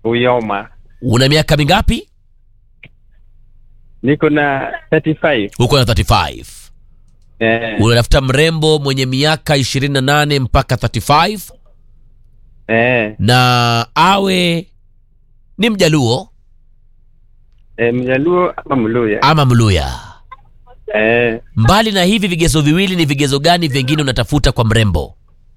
Uyoma. Una miaka mingapi? Niko na 35. Uko na 35. Unatafuta mrembo mwenye miaka 28 mpaka 35. Na awe ni Mjaluo. Mjaluo ama Mluya. Ama Mluya. Mbali na hivi vigezo viwili, ni vigezo gani vingine unatafuta kwa mrembo?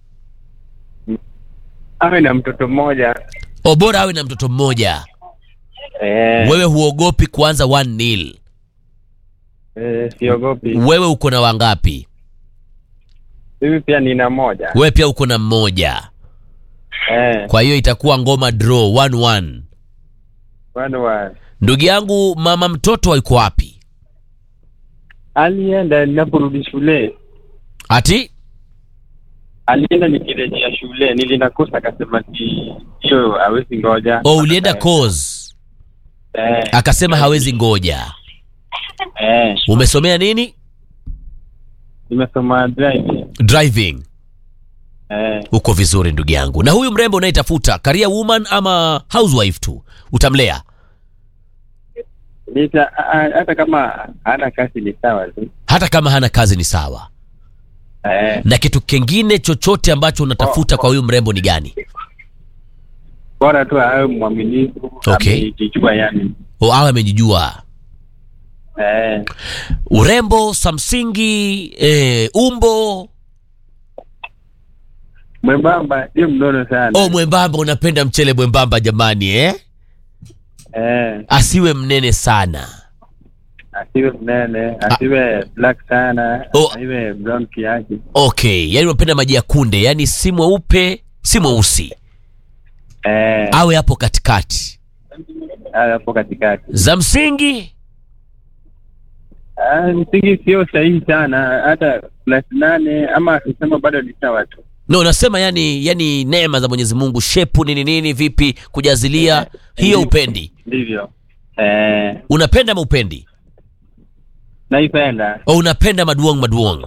Awe na mtoto mmoja. Bora awe na mtoto mmoja. Wewe huogopi kuanza 1-0? Siogopi. Wewe uko na wangapi? Mimi pia nina moja. Wewe pia uko na mmoja. Kwa hiyo itakuwa ngoma draw 1-1. 1-1. Ndugu yangu, mama mtoto yuko wapi? Alienda ninaporudi shule. Ati? Alienda nikirejea shule, nilinakosa akasema hiyo hawezi ngoja. Ulienda course. Akasema hawezi ngoja. Umesomea nini? Nimesoma driving. Uko vizuri ndugu yangu. Na huyu mrembo unayetafuta, career woman ama housewife tu? Utamlea? Hata kama hana kazi ni sawa tu. Hata kama hana kazi ni sawa. Na kitu kingine chochote ambacho unatafuta kwa huyu mrembo ni gani? Bora tu awe mwaminifu. Amejijua yani. Awe amejijua. Urembo, samsingi, umbo. Mwembamba, ndio mnono sana. Mwembamba, unapenda mchele mwembamba jamani Asiwe mnene sana. Asiwe mnene, asiwe black sana, asiwe brown kiasi. Yani unapenda maji ya kunde, yani si mweupe, si mweusi. Awe hapo katikati. Awe hapo katikati. Za msingi? Msingi sio sahihi sana, hata +8 ama akisema bado ni sawa tu. Nasema yani neema za Mwenyezi Mungu, shepu nini vipi kujazilia, hiyo upendi? Ndivyo. Unapenda ama upendi? Naipenda. Unapenda maduong. Maduong.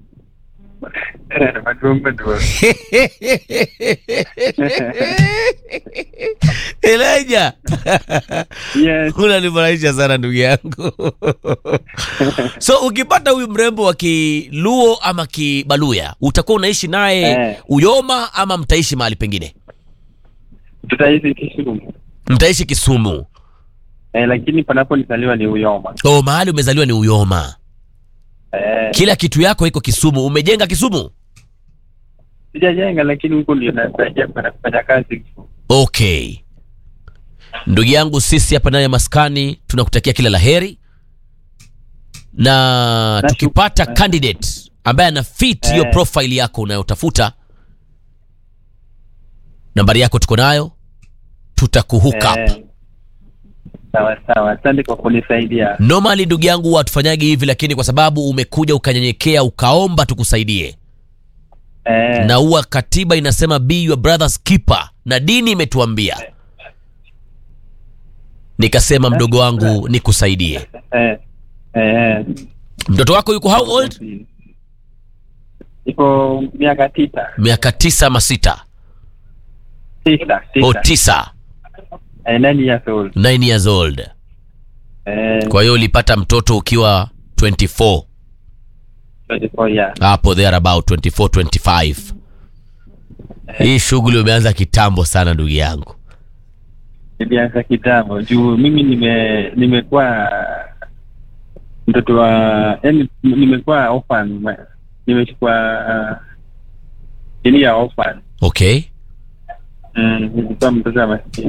Elijah. Yes. Unanifurahisha sana ndugu yangu. So ukipata huyu mrembo wa Kiluo ama Kibaluya, utakuwa unaishi naye Uyoma ama mtaishi mahali pengine? Tutaishi Kisumu. Mtaishi Kisumu. Lakini panapo nizaliwa ni Uyoma. Mahali umezaliwa ni Uyoma. Kila kitu yako iko Kisumu. Umejenga Kisumu? Sijajenga, lakini huko ndio nasaidia kufanya kazi. Ndugu yangu, sisi hapa ndani ya maskani tunakutakia kila laheri. Na tukipata candidate ambaye ana fit hiyo profile yako unayotafuta, nambari yako tuko nayo, tutakuhook up. Sawa. Asante kwa kunisaidia. Normally ndugu yangu watufanyagi hivi, lakini kwa sababu umekuja ukanyenyekea ukaomba tukusaidie. Na huwa katiba inasema be your brother's keeper, na dini imetuambia. Nikasema mdogo wangu nikusaidie. Mtoto wako yuko how old? Iko miaka 9. Miaka 9 ama 6? 9. 9 years old. 9 years old. Kwa hiyo ulipata mtoto ukiwa 24. 24 years. Hapo there about 24 25. Hii shughuli umeanza kitambo sana ndugu yangu. Nilianza kitambo juu mimi nimekuwa mtoto wa nimekuwa orphan. Nimechukua ya orphan. Nilikuwa mtoto wa maskini.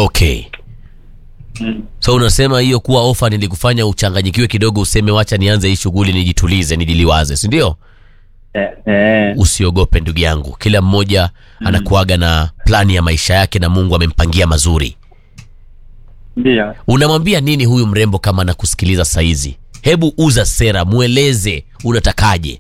So unasema hiyo kuwa orphan ilikufanya uchanganyikiwe kidogo, useme wacha nianze hii shughuli nijitulize, nijiliwaze, si ndio? Usiogope ndugu yangu. Kila mmoja anakuaga na plani ya maisha yake na Mungu amempangia mazuri. Ndio. Unamwambia nini huyu mrembo kama anakusikiliza saa hizi? Hebu uza sera, mueleze unatakaje.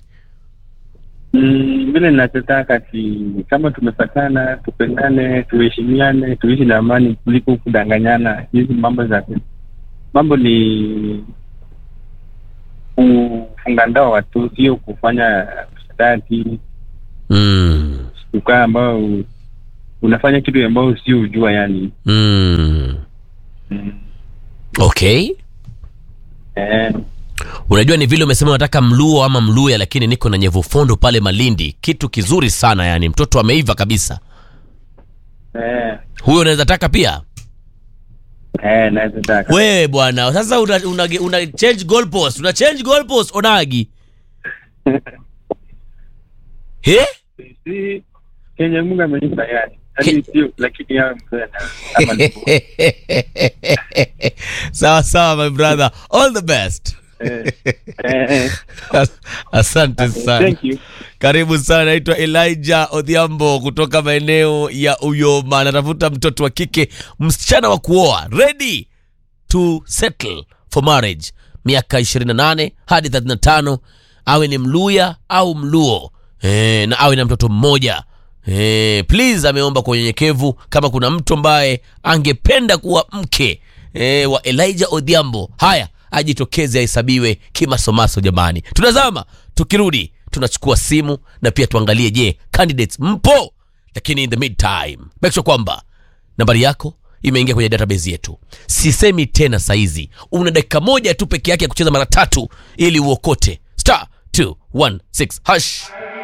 Vile ninachotaka kama tumepatana, tupendane, tuheshimiane, tuishi na amani kuliko kudanganyana. Hizi mambo ni kufunga ndoa tu, sio kufanya stati. Kukaa ambao unafanya kitu ambayo sio ujua yani. Okay. Unajua ni vile umesema unataka Mluo ama Mluya, lakini niko na Nyevu Fondo pale Malindi, kitu kizuri sana yani, mtoto ameiva kabisa. Huyo unaweza taka pia? Naweza taka. Wewe bwana, sasa una change goalpost, onagi. He? Si Kenya Mungu amenipa yani. Hadi sio lakini yao mzee. Sawa my brother, all the best. Asante sana. Thank you. Karibu sana. Naitwa Elijah Odhiambo kutoka maeneo ya Uyoma. Natafuta mtoto wa kike, msichana wa kuoa, ready to settle for marriage, miaka 28 hadi 35, awe ni Mluya au Mluo, na awe na mtoto mmoja. Please, ameomba kwa unyenyekevu, kama kuna mtu ambaye angependa kuwa mke wa Elijah Odhiambo, haya ajitokeze, ahesabiwe kimasomaso jamani. Tunazama, tukirudi tunachukua simu na pia tuangalie, je, candidates mpo? Lakini in the meantime, make sure kwamba nambari yako imeingia kwenye database yetu. Sisemi tena saizi, una dakika moja tu peke yake ya kucheza mara 3 ili uokote *216#